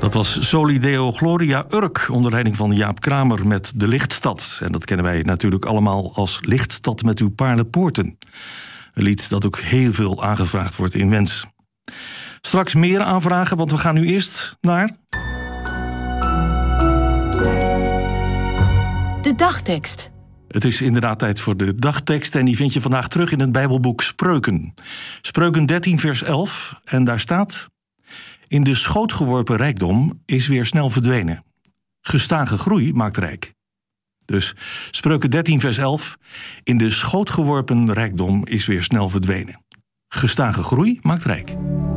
Dat was Soli Deo Gloria Urk onder leiding van Jaap Kramer met De Lichtstad. En dat kennen wij natuurlijk allemaal als Lichtstad met uw paarlenpoorten. Een lied dat ook heel veel aangevraagd wordt in Wens. Straks meer aanvragen, want we gaan nu eerst naar... De dagtekst. Het is inderdaad tijd voor de dagtekst en die vind je vandaag terug in het Bijbelboek Spreuken. Spreuken 13 vers 11 en daar staat... In de schoot geworpen rijkdom is weer snel verdwenen. Gestage groei maakt rijk. Dus Spreuken 13 vers 11. In de schoot geworpen rijkdom is weer snel verdwenen. Gestage groei maakt rijk.